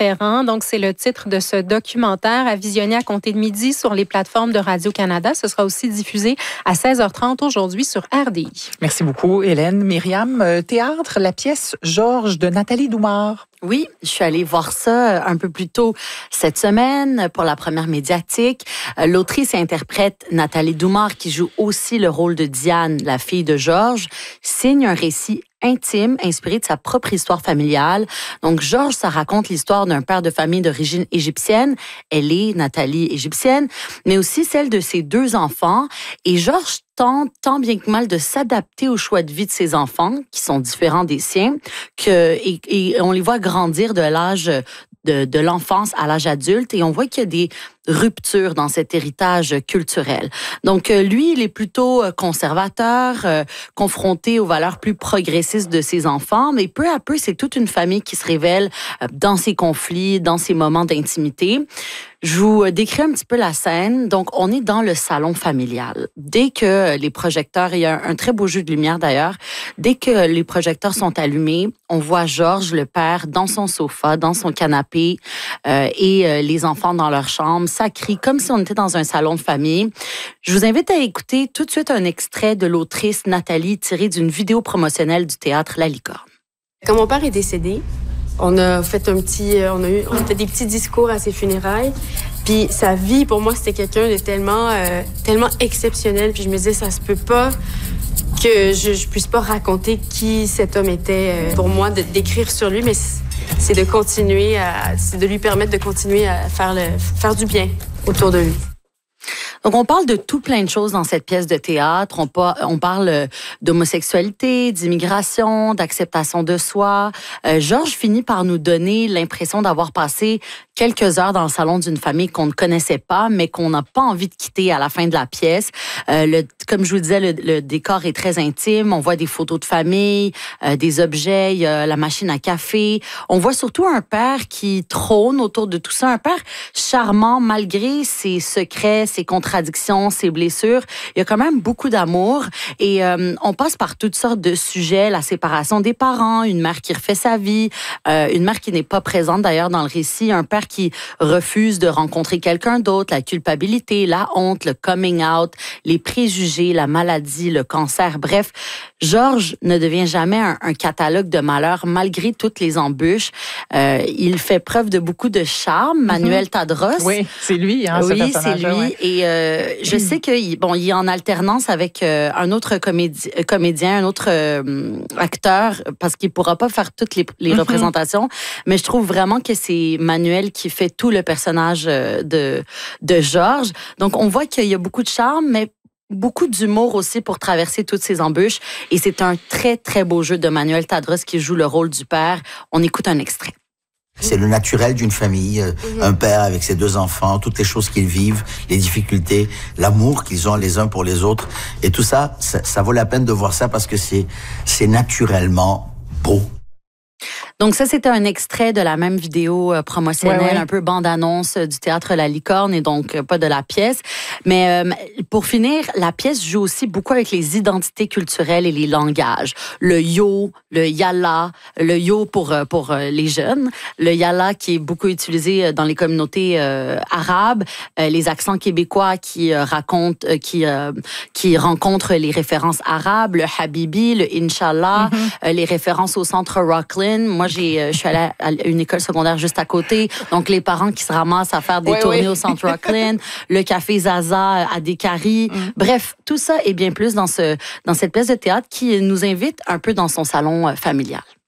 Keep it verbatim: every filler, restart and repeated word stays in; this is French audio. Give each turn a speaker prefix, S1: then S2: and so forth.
S1: indifférent. Donc, c'est le titre de ce documentaire à visionner à compter de midi sur les plateformes de Radio-Canada. Ce sera aussi diffusé à seize heures trente aujourd'hui sur R D I.
S2: Merci beaucoup, Hélène. Myriam, théâtre, la pièce Georges de Nathalie Doumare.
S3: Oui, je suis allée voir ça un peu plus tôt cette semaine pour la première médiatique. L'autrice et interprète Nathalie Doumare, qui joue aussi le rôle de Diane, la fille de Georges, signe un récit intime, inspiré de sa propre histoire familiale. Donc, Georges, ça raconte l'histoire d'un père de famille d'origine égyptienne. Elle est, Nathalie, égyptienne, mais aussi celle de ses deux enfants. Et Georges tente tant bien que mal de s'adapter au choix de vie de ses enfants, qui sont différents des siens, que, et, et on les voit grandir de l'âge de, de l'enfance à l'âge adulte, et on voit qu'il y a des rupture dans cet héritage culturel. Donc, lui, il est plutôt conservateur, euh, confronté aux valeurs plus progressistes de ses enfants, mais peu à peu, c'est toute une famille qui se révèle dans ses conflits, dans ses moments d'intimité. Je vous décris un petit peu la scène. Donc, on est dans le salon familial. Dès que les projecteurs, il y a un, un très beau jeu de lumière d'ailleurs, dès que les projecteurs sont allumés, on voit Georges, le père, dans son sofa, dans son canapé, euh, et euh, les enfants dans leur chambre. Ça crie comme si on était dans un salon de famille. Je vous invite à écouter tout de suite un extrait de l'autrice Nathalie tiré d'une vidéo promotionnelle du théâtre La Licorne.
S4: Quand mon père est décédé, on a fait un petit, on a eu, on a fait des petits discours à ses funérailles. Puis sa vie, pour moi, c'était quelqu'un de tellement, euh, tellement exceptionnel. Puis je me disais, ça se peut pas que je, je puisse pas raconter qui cet homme était. Euh, pour moi, de d'écrire sur lui, mais c'est de continuer à, c'est de lui permettre de continuer à faire le, faire du bien autour de lui.
S3: Donc, on parle de tout plein de choses dans cette pièce de théâtre. On, pa- on parle d'homosexualité, d'immigration, d'acceptation de soi. Euh, Georges finit par nous donner l'impression d'avoir passé quelques heures dans le salon d'une famille qu'on ne connaissait pas, mais qu'on n'a pas envie de quitter à la fin de la pièce. Euh, le, comme je vous disais, le, le décor est très intime. On voit des photos de famille, euh, des objets, il y a la machine à café. On voit surtout un père qui trône autour de tout ça. Un père charmant, malgré ses secrets, ses contradictions, ses blessures. Il y a quand même beaucoup d'amour. Et euh, on passe par toutes sortes de sujets. La séparation des parents, une mère qui refait sa vie, euh, une mère qui n'est pas présente d'ailleurs dans le récit, un père qui refuse de rencontrer quelqu'un d'autre, la culpabilité, la honte, le coming out, les préjugés, la maladie, le cancer. Bref, Georges ne devient jamais un, un catalogue de malheurs malgré toutes les embûches. Euh, il fait preuve de beaucoup de charme. Manuel Tadros.
S2: Oui, c'est lui, hein,
S3: oui,
S2: ce
S3: c'est lui.
S2: Ouais.
S3: Et euh, je sais qu'il bon, il est en alternance avec euh, un autre comédi comédien, un autre euh, acteur, parce qu'il pourra pas faire toutes les, les mm-hmm. représentations. Mais je trouve vraiment que c'est Manuel qui fait tout le personnage de, de Georges. Donc, on voit qu'il y a beaucoup de charme, mais beaucoup d'humour aussi pour traverser toutes ces embûches. Et c'est un très, très beau jeu de Manuel Tadros qui joue le rôle du père. On écoute un extrait.
S5: C'est le naturel d'une famille, mmh. un père avec ses deux enfants, toutes les choses qu'ils vivent, les difficultés, l'amour qu'ils ont les uns pour les autres. Et tout ça, ça, ça vaut la peine de voir ça parce que c'est, c'est naturellement beau.
S3: Donc ça, c'était un extrait de la même vidéo promotionnelle, ouais, ouais. un peu bande-annonce du théâtre La Licorne et donc pas de la pièce. Mais euh, pour finir, la pièce joue aussi beaucoup avec les identités culturelles et les langages. Le yo, le yalla, le yo pour pour les jeunes, le yalla qui est beaucoup utilisé dans les communautés euh, arabes, euh, les accents québécois qui euh, racontent, euh, qui euh, qui rencontrent les références arabes, le habibi, le inshallah, mm-hmm. euh, les références au centre Rockland. Moi, j'ai, je suis allée à une école secondaire juste à côté. Donc, les parents qui se ramassent à faire des oui, tournées oui. au centre Rockland, le café Zaza à Descaries. Mm. Bref, tout ça et bien plus dans, ce, dans cette pièce de théâtre qui nous invite un peu dans son salon familial.